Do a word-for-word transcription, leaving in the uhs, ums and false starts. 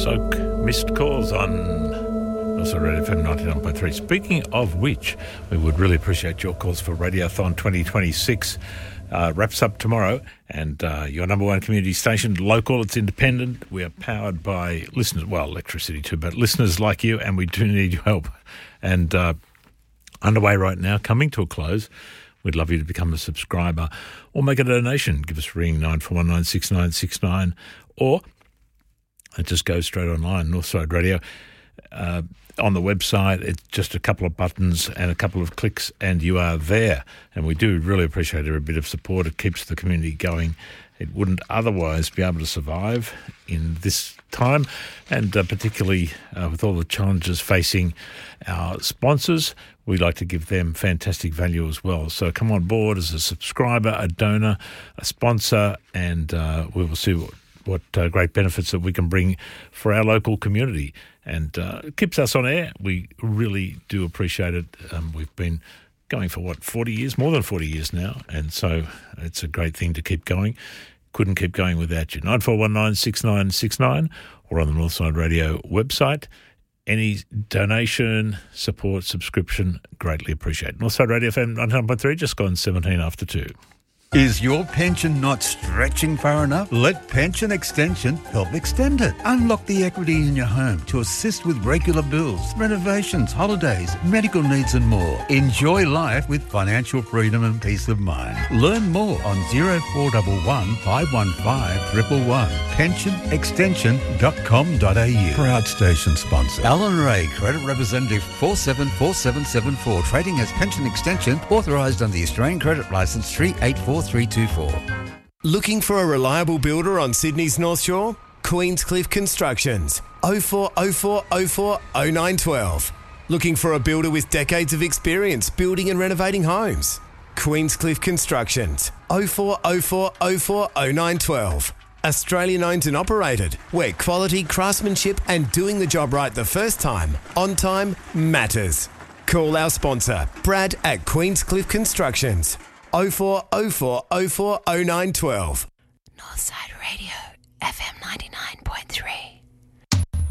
Soak missed calls on also Radio F M ninety-nine point three. Speaking of which, we would really appreciate your calls for Radiothon twenty twenty-six. Uh, wraps up tomorrow, and uh, your number one community station, local, it's independent. We are powered by listeners, well, electricity too, but listeners like you, and we do need your help. And uh, underway right now, coming to a close. We'd love you to become a subscriber or make a donation. Give us a ring, nine four one nine six nine six nine, or just go straight online, Northside Radio. Uh, on the website, it's just a couple of buttons and a couple of clicks and you are there. And we do really appreciate every bit of support. It keeps the community going. It wouldn't otherwise be able to survive in this time, and uh, particularly uh, with all the challenges facing our sponsors, we like to give them fantastic value as well. So come on board as a subscriber, a donor, a sponsor, and uh, we will see what what uh, great benefits that we can bring for our local community. And uh, it keeps us on air. We really do appreciate it. Um, we've been going for, what, forty years? More than forty years now. And so it's a great thing to keep going. Couldn't keep going without you. nine four one nine six nine six nine or on the Northside Radio website. Any donation, support, subscription, greatly appreciated. Northside Radio F M ninety-nine point three, just gone seventeen after two. Is your pension not stretching far enough? Let Pension Extension help extend it. Unlock the equity in your home to assist with regular bills, renovations, holidays, medical needs and more. Enjoy life with financial freedom and peace of mind. Learn more on zero four one one five one five one one one. pension extension dot com dot a u. Proud station sponsor. Alan Ray, Credit Representative four seven four seven seven four. Trading as Pension Extension, authorised under the Australian Credit Licence three eight four three two four. Looking for a reliable builder on Sydney's North Shore? Queenscliff Constructions. oh four oh four oh four oh nine one two. Looking for a builder with decades of experience building and renovating homes? Queenscliff Constructions. oh four oh four oh four oh nine one two. Australian owned and operated, where quality, craftsmanship and doing the job right the first time, on time, matters. Call our sponsor, Brad at Queenscliff Constructions. oh four oh four oh four oh nine one two. Northside Radio, F M ninety-nine point three.